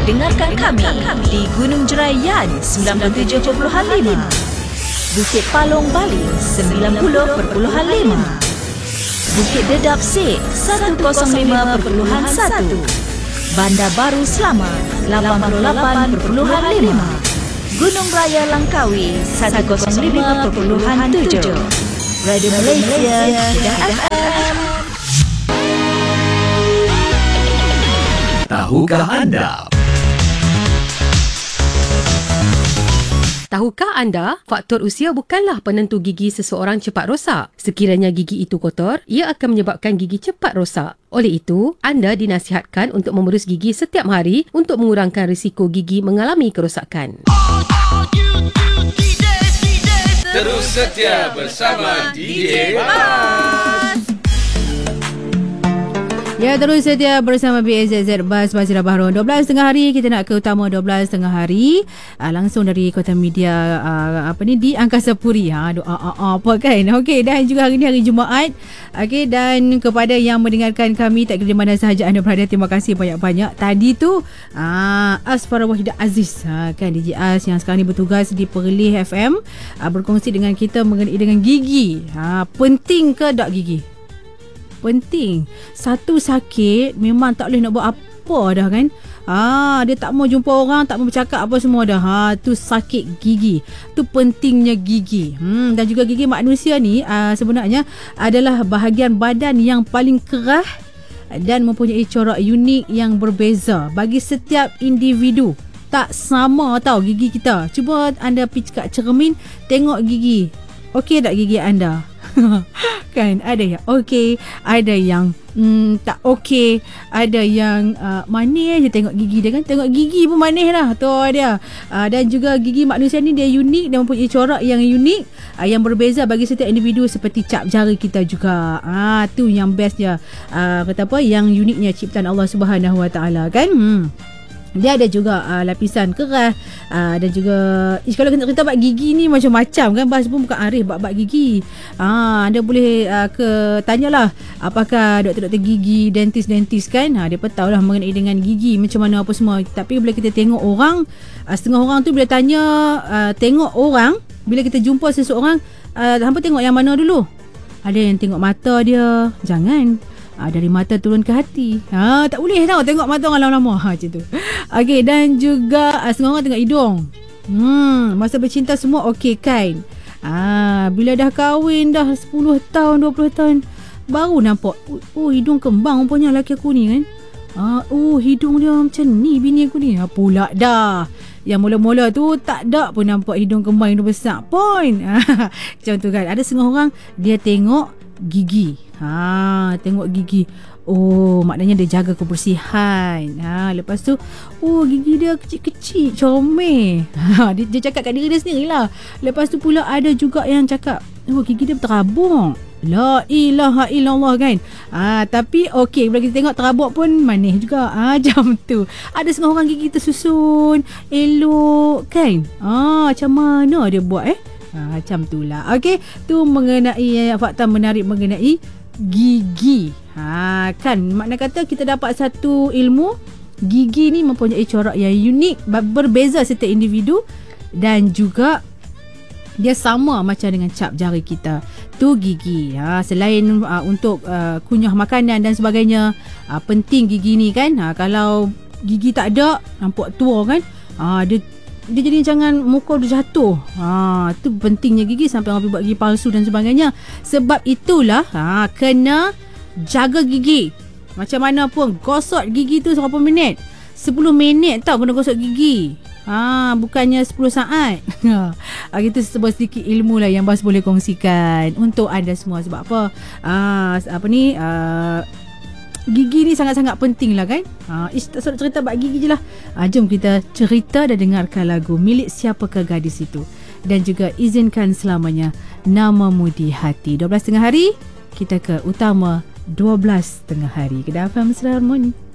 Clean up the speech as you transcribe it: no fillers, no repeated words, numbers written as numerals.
dengarkan kami di Gunung Jerayan 97.5, Bukit Palong Bali 90.5, Bukit Dedap Sik 105.1, Bandar Baru Selamat 88.5, Gunung Raya Langkawi 105.7, Radio Malaysia Kedah FM. Tahukah anda? Tahukah anda, faktor usia bukanlah penentu gigi seseorang cepat rosak. Sekiranya gigi itu kotor, ia akan menyebabkan gigi cepat rosak. Oleh itu, anda dinasihatkan untuk memerus gigi setiap hari untuk mengurangkan risiko gigi mengalami kerosakan. Terus setia bersama DJ Bas. Ya, terus setia bersama BAZZ Bas Basira Bahron. 12.30 hari kita nak ke utama 12.30 hari langsung dari Kota Media di Angkasa Puri. Apa kan? Okey, dan juga hari ni hari Jumaat. Okey, dan kepada yang mendengarkan kami tak kira di mana sahaja anda berada, terima kasih banyak-banyak. Tadi tu Asfara Wahidah Aziz kan, DJ As yang sekarang ni bertugas di Perlis FM berkongsi dengan kita mengenai dengan gigi. Penting ke tak gigi? Penting. Satu sakit memang tak boleh nak buat apa dah kan. Dia tak mau jumpa orang, tak mau bercakap apa semua dah. Tu sakit gigi. Tu pentingnya gigi. Dan juga gigi manusia ni sebenarnya adalah bahagian badan yang paling kerah dan mempunyai corak unik yang berbeza bagi setiap individu. Tak sama tau gigi kita. Cuba anda pergi kat cermin, tengok gigi. Okey tak gigi anda? Kan ada yang okey, ada yang tak okey, ada yang manis je tengok gigi dia kan. Tengok gigi pun manis dah tu dia. Dan juga gigi manusia ni dia unik dan mempunyai corak yang unik yang berbeza bagi setiap individu seperti cap jari kita juga. Tu yang bestnya kata apa, yang uniknya ciptaan Allah Subhanahu Wa Taala kan. Dia ada juga lapisan keras dan juga kalau kita cerita bab gigi ni macam-macam kan. Bas pun bukan arif bab gigi. Anda boleh tanyalah apakah doktor-doktor gigi, dentis kan. Dia pun tahulah mengenai dengan gigi macam mana apa semua. Tapi bila kita tengok orang, setengah orang tu bila tanya tengok orang, bila kita jumpa seseorang, hampa tengok yang mana dulu? Ada yang tengok mata dia. Jangan. Dari mata turun ke hati. Tak boleh tau tengok mata orang lama-lama. Macam tu. Okey, dan juga setengah orang tengok hidung. Masa bercinta semua okey kan. Bila dah kahwin dah 10 tahun, 20 tahun, baru nampak hidung kembang rupanya lelaki aku ni kan. Hidung dia macam ni bini aku ni. Pula dah. Yang mula-mula tu tak ada pun nampak hidung kembang, hidung besar pun. Macam tu kan. Ada setengah orang dia tengok gigi. Tengok gigi. Maknanya dia jaga kebersihan. Lepas tu gigi dia kecil-kecil, comel. Dia cakap kat diri dia sendiri lah. Lepas tu pula ada juga yang cakap gigi dia terabuk. La ilaha illallah kan. Tapi okey, bila kita tengok terabuk pun manis juga. Macam tu. Ada setengah orang gigi tersusun, elok kan. Macam mana dia buat macam tu lah. Okey, tu mengenai fakta menarik mengenai gigi. Kan makna kata kita dapat satu ilmu, gigi ni mempunyai corak yang unik, berbeza setiap individu dan juga dia sama macam dengan cap jari kita. Tu gigi. Selain untuk kunyah makanan dan sebagainya, penting gigi ni kan. Kalau gigi tak ada, nampak tua kan. Dia jadi jangan muka dia jatuh. Tu pentingnya gigi sampai orang pergi buat gigi palsu dan sebagainya. Sebab itulah kena jaga gigi. Macam mana pun gosok gigi tu berapa minit? 10 minit tau kena gosok gigi. Bukannya 10 saat. Itu sebuah sedikit ilmu lah yang Bas boleh kongsikan untuk anda semua. Sebab apa? Gigi ni sangat-sangat penting lah kan. Tak suruh cerita bab gigi je lah. Jom kita cerita dan dengarkan lagu Milik Siapakah Gadis Itu. Dan juga Izinkan Selamanya, Namamu di Hati. 12.30 hari kita ke utama 12.30 hari. Kedah FM Mesra Harmoni.